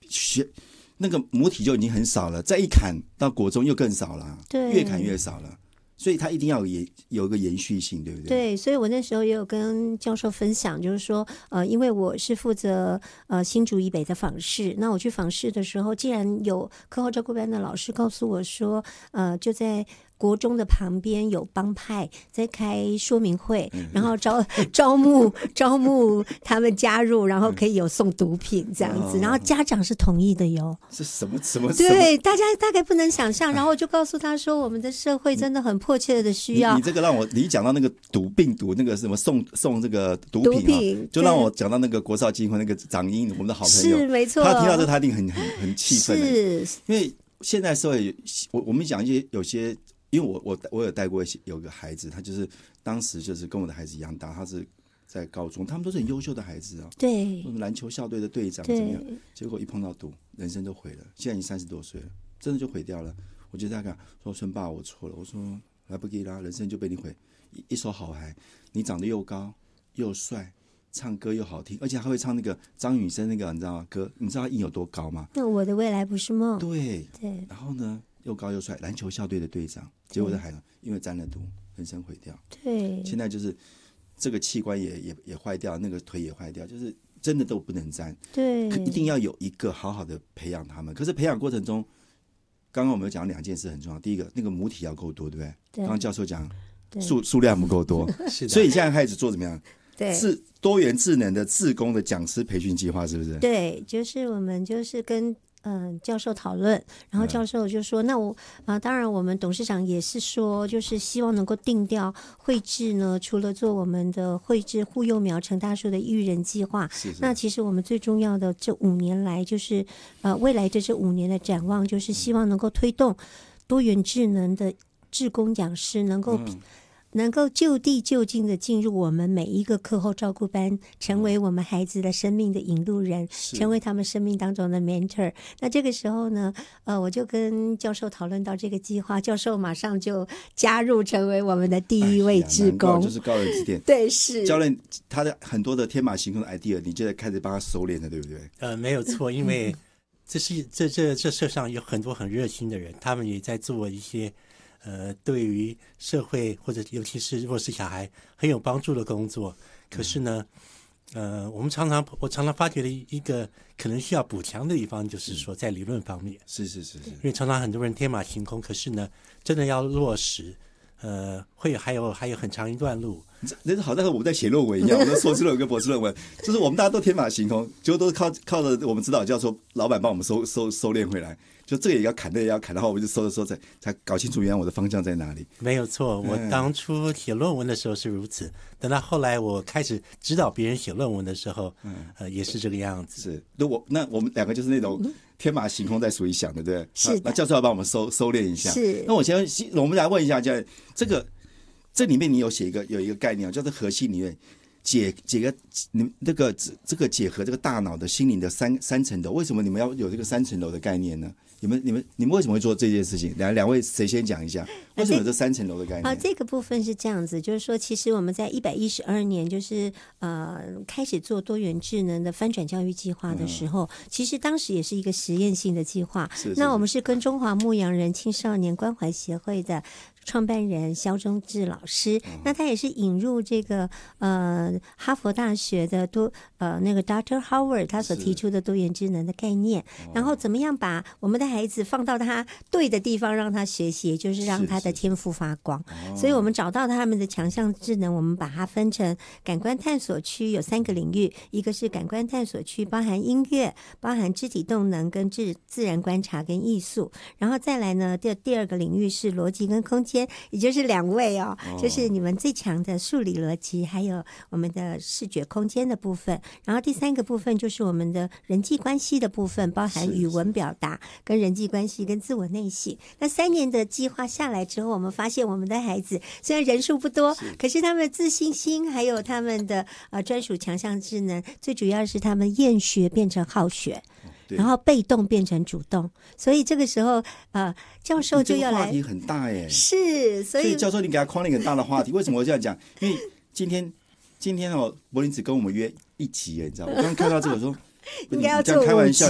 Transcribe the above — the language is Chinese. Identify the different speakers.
Speaker 1: 那个母体就已经很少了，再一砍到国中又更少了，
Speaker 2: 对，
Speaker 1: 越砍越少了。所以它一定要有一个延续性，对不对？
Speaker 2: 对，所以我那时候也有跟教授分享，就是说，因为我是负责新竹以北的访视，那我去访视的时候，既然有课后照顾班的老师告诉我说，就在国中的旁边有帮派在开说明会，然后招募他们加入，然后可以有送毒品这样子，然后家长是同意的哟。
Speaker 1: 是什么？
Speaker 2: 对，大家大概不能想象。然后我就告诉他说，我们的社会真的很迫切的需要。
Speaker 1: 你这个让我，你讲到那个病毒那个什么送这个毒品就让我讲到那个国少金婚那个长英，我们的好朋友，
Speaker 2: 是没错。
Speaker 1: 他听到这他一定很气愤，
Speaker 2: 是
Speaker 1: 因为现在社会，我们讲有些。因为我有带过有个孩子，他就是当时就是跟我的孩子一样大，他是在高中，他们都是很优秀的孩子啊，
Speaker 2: 对，
Speaker 1: 篮球校队的队长怎么样？结果一碰到毒，人生就毁了。现在已经30多岁了，真的就毁掉了。我就在跟他说：“孙爸，我错了。”我说：“来不及啦，人生就被你毁。一手好孩，你长得又高又帅，唱歌又好听，而且还会唱那个张雨生那个你知道吗？歌，你知道他音有多高吗？
Speaker 2: 那我的未来不是梦。
Speaker 1: 对。然后呢？又高又帅，篮球校队的队长，结果这孩子因为沾了毒，人生毁掉。
Speaker 2: 对，
Speaker 1: 现在就是这个器官也坏掉，那个腿也坏掉，就是真的都不能沾。
Speaker 2: 对，
Speaker 1: 一定要有一个好好的培养他们。可是培养过程中，刚刚我们有讲2件事很重要。第一个，那个母体要够多，对不对？
Speaker 2: 对，
Speaker 1: 刚刚教授讲数量不够多，所以现在开始做怎么样？
Speaker 2: 对，
Speaker 1: 是多元智能的志工的讲师培训计划，是不是？
Speaker 2: 对，就是我们就是跟教授讨论，然后教授就说，那我当然我们董事长也是说，就是希望能够定调绘制呢，除了做我们的绘制护幼苗成大树的育人计划，那其实我们最重要的这5年来，就是未来的这5年的展望，就是希望能够推动多元智能的志工讲师能够就地就近的进入我们每一个课后照顾班，成为我们孩子的生命的引路人，成为他们生命当中的 mentor。那这个时候呢，我就跟教授讨论到这个计划，教授马上就加入成为我们的第一位志工，
Speaker 1: 就是高人指点。
Speaker 2: 对，是
Speaker 1: 教练他的很多的天马行空的 idea， 你就在开始帮他收敛了，对不对？
Speaker 3: 没有错，因为这社上有很多很热心的人，他们也在做一些。对于社会或者尤其是弱势小孩很有帮助的工作，可是呢，我常常发觉的一个可能需要补强的地方，就是说在理论方面，
Speaker 1: 是，
Speaker 3: 因为常常很多人天马行空，可是呢，真的要落实，还有很长一段路。
Speaker 1: 那好像我们在写论文一样，我们的硕士论文跟博士论文，就是我们大家都天马行空，结果都是靠着我们指导教授、老板帮我们收敛回来。就这个也要砍，那个也要砍，然后我们就收才搞清楚原来我的方向在哪里。没
Speaker 3: 有错，我当初写论文的时候是如此，等到后来我开始指导别人写论文的时候，也是这个样子。
Speaker 1: 是，那我们2个就是那种天马行空在属于想的，对不对？
Speaker 2: 是。
Speaker 1: 那教授要帮我们收敛一下。
Speaker 2: 是。
Speaker 1: 那我们来问一下，这里面你有一个概念，叫做核心理论。解个你们这个结合这个大脑的心灵的三层楼，为什么你们要有这个3层楼的概念呢？你们为什么会做这件事情？两位谁先讲一下？为什么有这3层楼的概念？
Speaker 2: 这个部分是这样子，就是说，其实我们在112年，就是开始做多元智能的翻转教育计划的时候，其实当时也是一个实验性的计划。那我们是跟中华牧羊人青少年关怀协会的创办人萧忠志老师，那他也是引入这个哈佛大学的那个 Dr. Howard 他所提出的多元智能的概念，然后怎么样把我们的孩子放到他对的地方让他学习，也就是让他的天赋发光。所以我们找到他们的强项智能，我们把它分成感官探索区，有3个领域，一个是感官探索区，包含音乐，包含肢体动能跟自然观察跟艺术，然后再来呢第2个领域是逻辑跟空间，也就是2位就是你们最强的数理逻辑，还有我们的视觉空间的部分。然后第3个部分就是我们的人际关系的部分，包含语文表达跟人际关系跟自我内省。那3年的计划下来之后，我们发现我们的孩子虽然人数不多，可是他们的自信心还有他们的专属强项智能，最主要是他们厌学变成好学，然后被动变成主动。所以这个时候教授就要来，
Speaker 1: 话题很大耶。
Speaker 2: 是，所以
Speaker 1: 教授你给他框了一个很大的话题。为什么我这样讲？因为今天柏林只跟我们约1集耶，你知道吗？我刚看到这个说，
Speaker 2: 应该要
Speaker 1: 这样开玩笑。